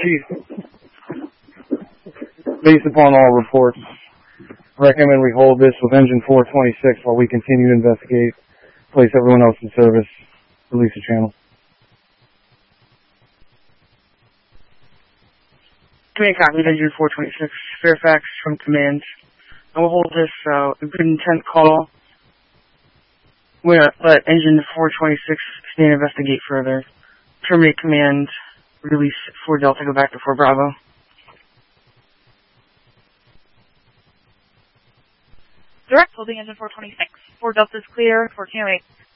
Chief, based upon all reports, recommend we hold this with engine 426 while we continue to investigate, place everyone else in service, release the channel. Command copy, engine 426, Fairfax from command. I will hold this good intent call. We're going to let engine 426 stay and investigate further. Terminate command, release 4 Delta, go back to 4 Bravo. Direct holding engine 426. 4 Delta is clear, 1408.